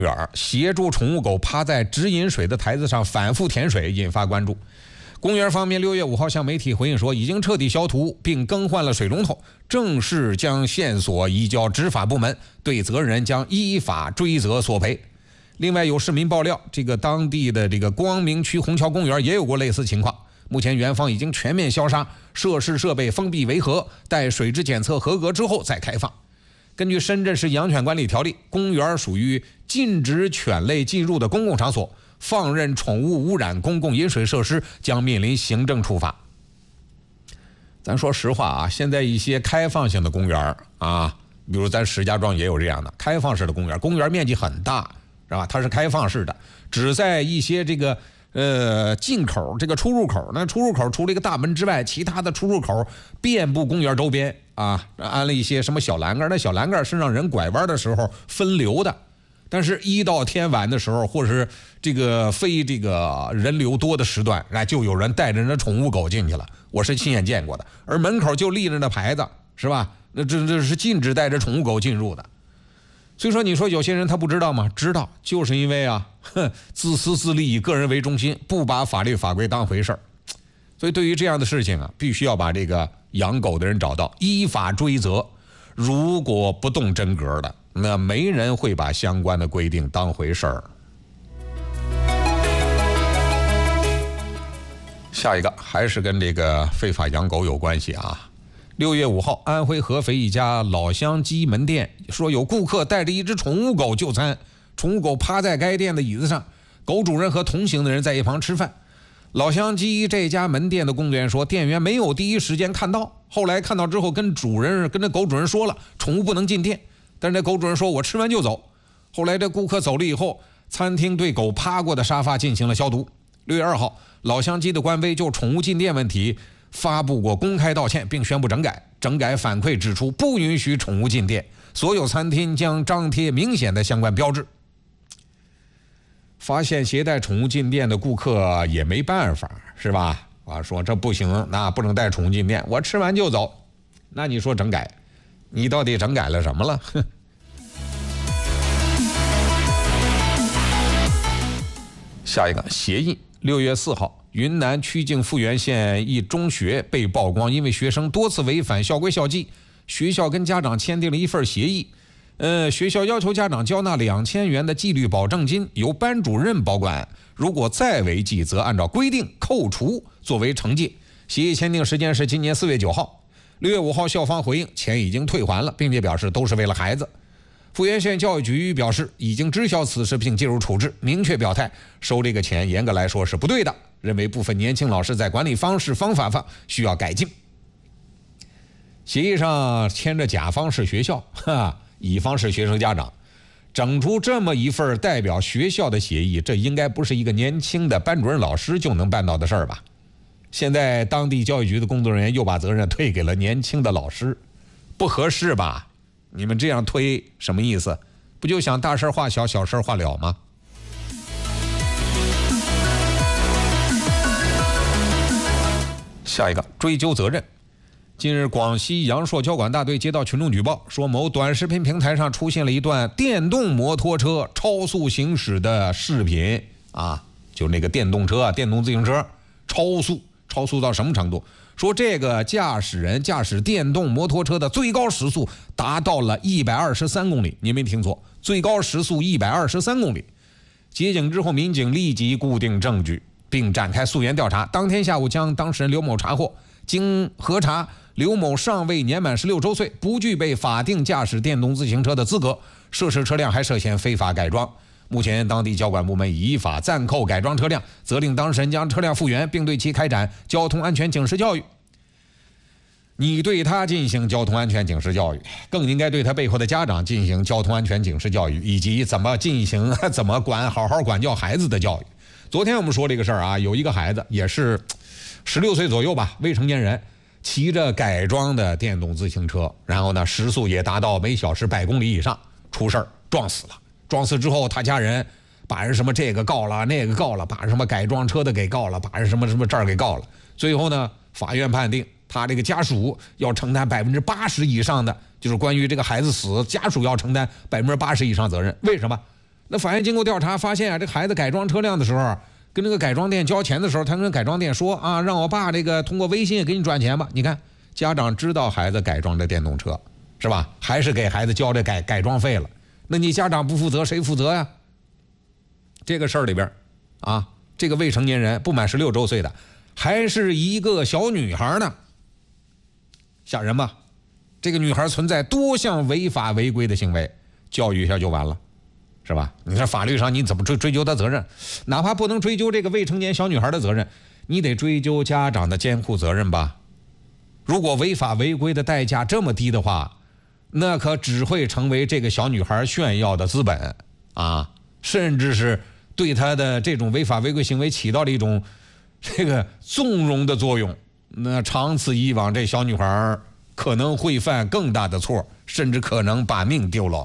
园协助宠物狗趴在直饮水的台子上反复舔水，引发关注。公园方面6月5号向媒体回应说，已经彻底消毒并更换了水龙头，正式将线索移交执法部门，对责任人将依法追责索赔。另外有市民爆料，这个当地的这个光明区虹桥公园也有过类似情况。目前园方已经全面消杀，设施设备封闭维和，待水质检测合格之后再开放。根据深圳市养犬管理条例，公园属于禁止犬类进入的公共场所，放任宠物污染公共饮水设施将面临行政处罚。咱说实话啊，现在一些开放性的公园啊，比如咱石家庄也有这样的开放式的公园，公园面积很大，是吧？它是开放式的，只在一些这个进口这个出入口，那出入口除了一个大门之外，其他的出入口遍布公园周边啊，安了一些什么小栏杆，那小栏杆是让人拐弯的时候分流的。但是一到天晚的时候，或者是这个非这个人流多的时段，就有人带着那宠物狗进去了，我是亲眼见过的。而门口就立着那牌子，是吧？那这是禁止带着宠物狗进入的。所以说，你说有些人他不知道吗？知道，就是因为自私自利，以个人为中心，不把法律法规当回事儿。所以对于这样的事情啊，必须要把这个养狗的人找到，依法追责。如果不动真格的，那没人会把相关的规定当回事儿。下一个还是跟这个非法养狗有关系啊。6月5号，安徽合肥一家老乡鸡门店说，有顾客带着一只宠物狗就餐，宠物狗趴在该店的椅子上，狗主人和同行的人在一旁吃饭。老乡鸡这家门店的工作人员说，店员没有第一时间看到，后来看到之后跟这狗主人说了，宠物不能进店，但是这狗主人说我吃完就走。后来这顾客走了以后，餐厅对狗趴过的沙发进行了消毒。6月2号，老乡鸡的官微就宠物进店问题发布过公开道歉，并宣布整改。整改反馈指出，不允许宠物进店，所有餐厅将张贴明显的相关标志。发现携带宠物进店的顾客也没办法，是吧？说这不行，那不能带宠物进店，我吃完就走。那你说整改，你到底整改了什么了？下一个协议，6月4号，云南曲靖富源县一中学被曝光，因为学生多次违反校规校纪，学校跟家长签订了一份协议。学校要求家长交纳2000元的纪律保证金，由班主任保管。如果再违纪，则按照规定扣除作为惩戒。协议签订时间是今年4月9号。6月5号，校方回应，钱已经退还了，并且表示都是为了孩子。富源县教育局表示，已经知晓此事并介入处置，明确表态，收这个钱严格来说是不对的，认为部分年轻老师在管理方式方法上需要改进。协议上签着甲方是学校，乙方是学生家长，整出这么一份代表学校的协议，这应该不是一个年轻的班主任老师就能办到的事儿吧？现在当地教育局的工作人员又把责任推给了年轻的老师，不合适吧？你们这样推什么意思？不就想大事化小，小事化了吗？下一个，追究责任。近日，广西阳朔交管大队接到群众举报，说某短视频平台上出现了一段电动摩托车超速行驶的视频啊，就那个电动车、电动自行车超速到什么程度？说这个驾驶人驾驶电动摩托车的最高时速达到了123公里，您没听错，最高时速123公里。接警之后，民警立即固定证据，并展开溯源调查。当天下午将当事人刘某查获，经核查，刘某尚未年满16周岁，不具备法定驾驶电动自行车的资格，涉事车辆还涉嫌非法改装。目前当地交管部门已依法暂扣改装车辆，责令当事人将车辆复原，并对其开展交通安全警示教育。你对他进行交通安全警示教育，更应该对他背后的家长进行交通安全警示教育，以及怎么好好管教孩子的教育。昨天我们说这个事儿啊，有一个孩子也是16岁左右吧，未成年人，骑着改装的电动自行车，然后呢时速也达到每小时100公里以上，出事儿撞死了。撞死之后，他家人把人什么这个告了那个告了，把什么改装车的给告了，把人什么这儿给告了。最后呢，法院判定他这个家属要承担80%以上的，就是关于这个孩子死，家属要承担80%以上责任。为什么？ 那法院经过调查发现啊，这孩子改装车辆的时候，跟这个改装店交钱的时候，他跟改装店说啊，让我爸这个通过微信给你转钱吧。你看，家长知道孩子改装这电动车，是吧？还是给孩子交这改装费了。那你家长不负责，谁负责呀？这个事儿里边啊，这个未成年人不满16周岁的，还是一个小女孩呢，吓人吧？这个女孩存在多项违法违规的行为，教育一下就完了，是吧？你看法律上你怎么追究她责任？哪怕不能追究这个未成年小女孩的责任，你得追究家长的监护责任吧？如果违法违规的代价这么低的话，那可只会成为这个小女孩炫耀的资本啊，甚至是对她的这种违法违规行为起到了一种这个纵容的作用。那长此以往，这小女孩可能会犯更大的错，甚至可能把命丢了。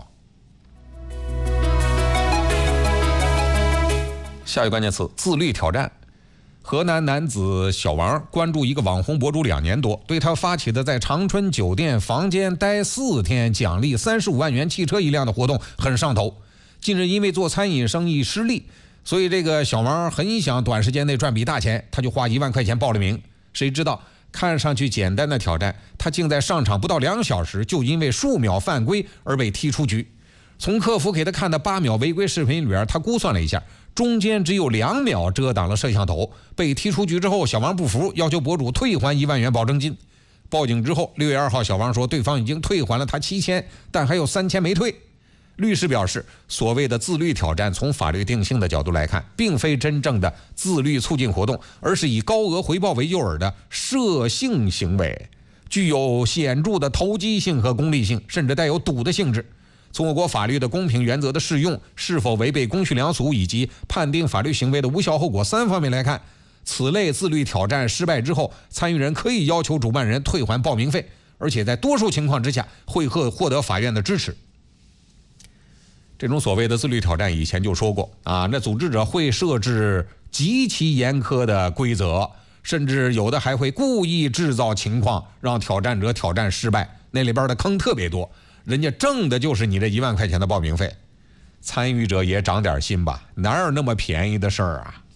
下一个关键词：自律挑战。河南男子小王关注一个网红博主2年多，对他发起的在长春酒店房间待4天奖励35万元汽车一辆的活动很上头。近日因为做餐饮生意失利，所以这个小王很想短时间内赚笔大钱，他就花1万块钱报了名。谁知道看上去简单的挑战，他竟在上场不到2小时就因为数秒犯规而被踢出局。从客服给他看的8秒违规视频里边，他估算了一下，中间只有2秒遮挡了摄像头。被踢出局之后，小王不服，要求博主退还1万元保证金。报警之后，6月2号，小王说对方已经退还了他7000，但还有3000没退。律师表示，所谓的自律挑战，从法律定性的角度来看，并非真正的自律促进活动，而是以高额回报为诱饵的涉性行为，具有显著的投机性和功利性，甚至带有赌的性质。从我国法律的公平原则的适用、是否违背公序良俗以及判定法律行为的无效后果3方面来看，此类自律挑战失败之后，参与人可以要求主办人退还报名费，而且在多数情况之下会获得法院的支持。这种所谓的自律挑战以前就说过啊，那组织者会设置极其严苛的规则，甚至有的还会故意制造情况让挑战者挑战失败，那里边的坑特别多，人家挣的就是你这1万块钱的报名费。参与者也长点心吧，哪有那么便宜的事儿啊？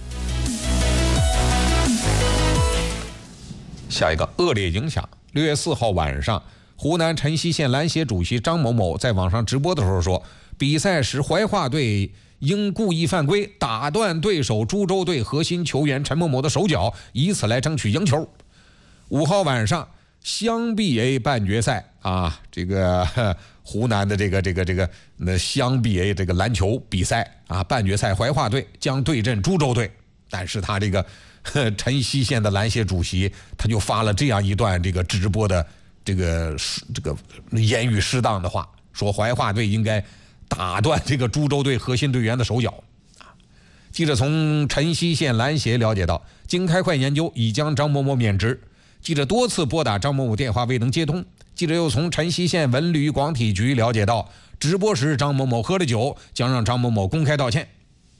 下一个恶劣影响。6月4号晚上，湖南辰溪县篮协主席张某某在网上直播的时候说，比赛时怀化队因故意犯规打断对手株洲队核心球员陈某某的手脚，以此来争取赢球。5号晚上，湘 BA 半决赛啊，这个湖南的这个湘 BA 这个篮球比赛啊，半决赛怀化队将对阵株洲队，但是他这个辰溪县的篮协主席他就发了这样一段这个直播的这个言语适当的话，说怀化队应该打断这个株洲队核心队员的手脚。记者从辰溪县篮协了解到，经开快研究，已将张某某免职。记者多次拨打张某某电话未能接通。记者又从辰溪县文旅广体局了解到，直播时张某某喝了酒，将让张某某公开道歉。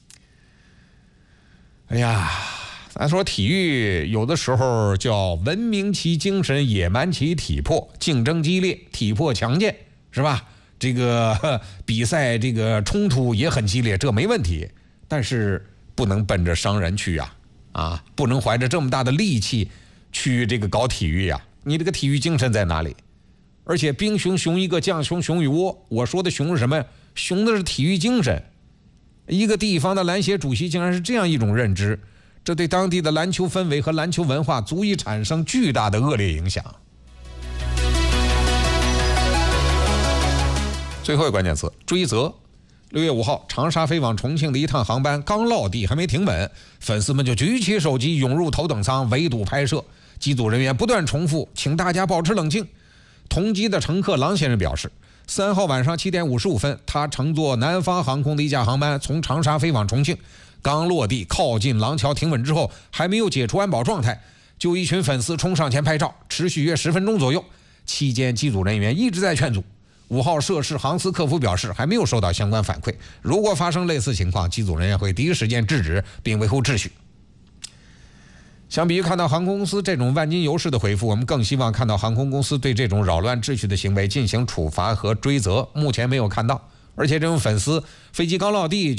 哎呀，咱说体育有的时候叫文明其精神，野蛮其体魄，竞争激烈，体魄强健，是吧？这个比赛这个冲突也很激烈，这没问题，但是不能奔着伤人去啊，不能怀着这么大的力气去这个搞体育呀，你这个体育精神在哪里？而且兵熊熊一个，将熊熊一窝。我说的熊是什么？熊的是体育精神。一个地方的篮协主席竟然是这样一种认知，这对当地的篮球氛围和篮球文化足以产生巨大的恶劣影响。最后一个关键词：追责。6月5号，长沙飞往重庆的一趟航班刚落地还没停稳，粉丝们就举起手机涌入头等舱围堵拍摄。机组人员不断重复，请大家保持冷静。同机的乘客郎先生表示，3号晚上7点55分，他乘坐南方航空的一架航班从长沙飞往重庆，刚落地靠近廊桥停稳之后，还没有解除安保状态，就一群粉丝冲上前拍照，持续约10分钟左右。期间机组人员一直在劝阻。5号涉事航司客服表示，还没有收到相关反馈，如果发生类似情况，机组人员会第一时间制止并维护秩序。相比于看到航空公司这种万金油式的回复，我们更希望看到航空公司对这种扰乱秩序的行为进行处罚和追责。目前没有看到， 而且这种粉丝飞机刚落地